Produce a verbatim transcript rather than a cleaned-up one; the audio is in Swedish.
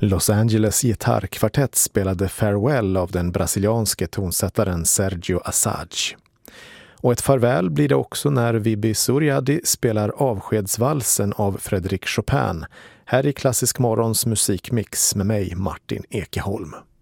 Los Angeles gitarrkvartett spelade Farewell av den brasilianske tonsättaren Sergio Assage. Och ett farväl blir det också när Vibi Suriadi spelar avskedsvalsen av Frédéric Chopin här i Klassisk Morgons musikmix med mig, Martin Ekeholm.